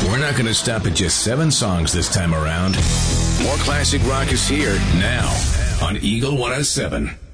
We're not going to stop at just 7 songs this time around. More classic rock is here now on Eagle 107.